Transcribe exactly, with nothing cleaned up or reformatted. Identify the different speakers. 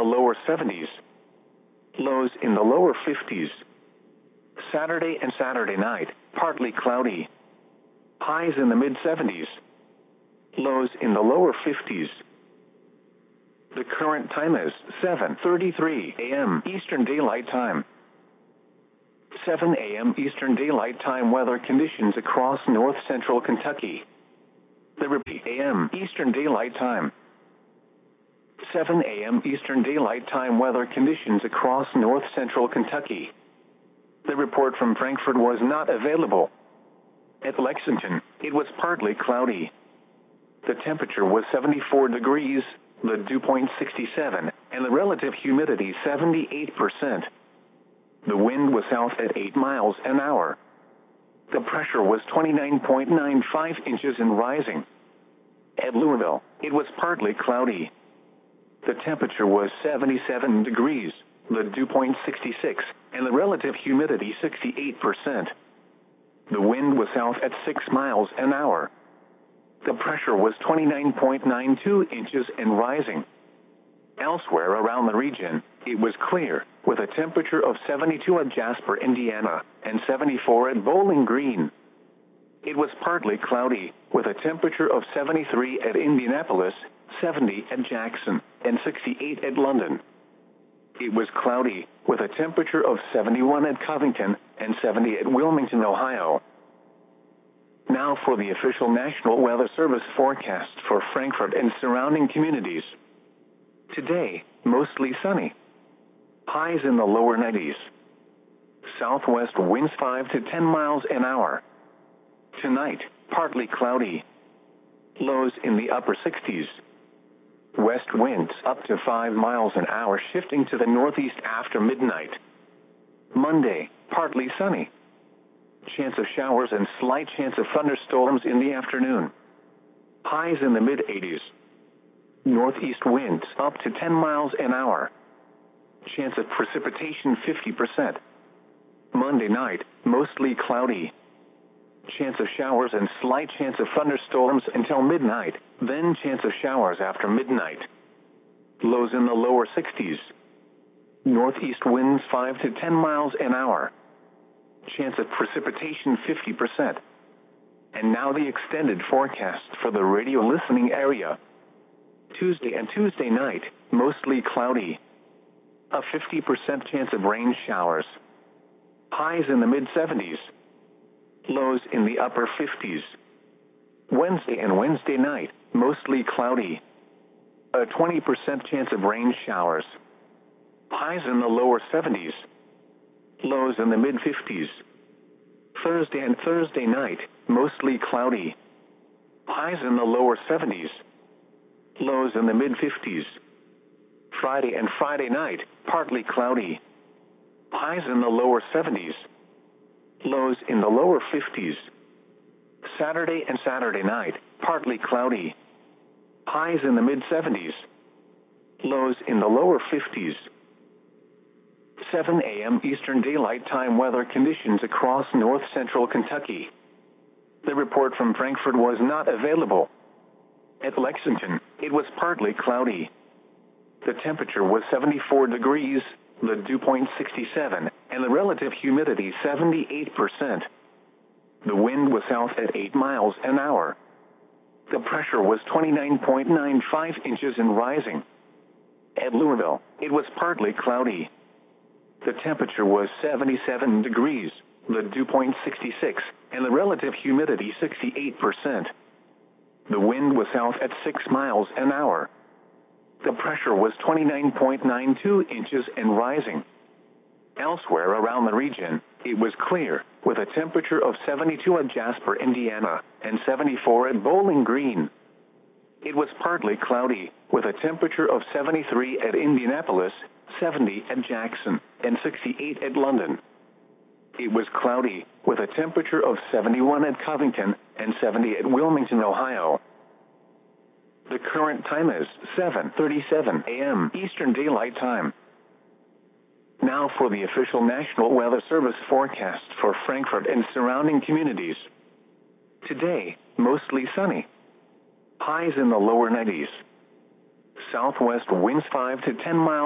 Speaker 1: the lower seventies. Lows in the lower fifties. Saturday and Saturday night, partly cloudy. Highs in the mid seventies. Lows in the lower fifties. The current time is seven thirty-three a m Eastern Daylight Time. seven a m Eastern Daylight Time weather conditions across north central Kentucky. The repeat a m Eastern Daylight Time. seven a m Eastern Daylight Time weather conditions across north central Kentucky. The report from Frankfort was not available. At Lexington, it was partly cloudy. The temperature was seventy-four degrees, the dew point sixty-seven, and the relative humidity seventy-eight percent. The wind was south at eight miles an hour. The pressure was twenty-nine point nine five inches and rising. At Louisville, it was partly cloudy. The temperature was seventy-seven degrees, the dew point sixty-six, and the relative humidity sixty-eight percent. The wind was south at six miles an hour. The pressure was twenty-nine point nine two inches and rising. Elsewhere around the region, it was clear, with a temperature of seventy-two at Jasper, Indiana, and seventy-four at Bowling Green. It was partly cloudy, with a temperature of seventy-three at Indianapolis, seventy at Jackson, and sixty-eight at London. It was cloudy, with a temperature of seventy-one at Covington, and seventy at Wilmington, Ohio. Now for the official National Weather Service forecast for Frankfort and surrounding communities. Today, mostly sunny. Highs in the lower nineties. Southwest winds five to ten miles an hour. Tonight, partly cloudy. Lows in the upper sixties. West winds up to five miles an hour, shifting to the northeast after midnight. Monday, partly sunny. Chance of showers and slight chance of thunderstorms in the afternoon. Highs in the mid eighties. Northeast winds up to ten miles an hour. Chance of precipitation fifty percent. Monday night, mostly cloudy. Chance of showers and slight chance of thunderstorms until midnight, then chance of showers after midnight. Lows in the lower sixties. Northeast winds five to ten miles an hour. Chance of precipitation fifty percent. And now the extended forecast for the radio listening area. Tuesday and Tuesday night, mostly cloudy. A fifty percent chance of rain showers. Highs in the mid seventies. Lows in the upper fifties. Wednesday and Wednesday night, mostly cloudy. A twenty percent chance of rain showers. Highs in the lower seventies. Lows in the mid fifties. Thursday and Thursday night, mostly cloudy. Highs in the lower seventies. Lows in the mid fifties. Friday and Friday night, partly cloudy. Highs in the lower seventies. Lows in the lower fifties. Saturday and Saturday night, partly cloudy. Highs in the mid seventies. Lows in the lower fifties. seven a m Eastern Daylight Time weather conditions across north central Kentucky. The report from Frankfort was not available. At Lexington, it was partly cloudy. The temperature was seventy-four degrees, the dew point sixty-seven, and the relative humidity seventy-eight percent. The wind was south at eight miles an hour. The pressure was twenty-nine point nine five inches and rising. At Louisville, it was partly cloudy. The temperature was seventy-seven degrees, the dew point sixty-six, and the relative humidity sixty-eight percent. The wind was south at six miles an hour. The pressure was twenty-nine point nine two inches and rising. Elsewhere around the region, it was clear, with a temperature of seventy-two at Jasper, Indiana, and seventy-four at Bowling Green. It was partly cloudy, with a temperature of seventy-three at Indianapolis, seventy at Jackson, and sixty-eight at London. It was cloudy, with a temperature of seventy-one at Covington, and seventy at Wilmington, Ohio. The current time is seven thirty-seven a m Eastern Daylight Time. Now for the official National Weather Service forecast for Frankfort and surrounding communities. Today, mostly sunny. Highs in the lower nineties. Southwest winds five to ten miles